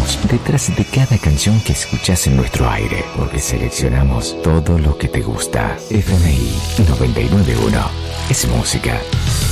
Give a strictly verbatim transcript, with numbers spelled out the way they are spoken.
estamos detrás de cada canción que escuchás en nuestro aire, porque seleccionamos todo lo que te gusta. F M I noventa y nueve punto uno es música.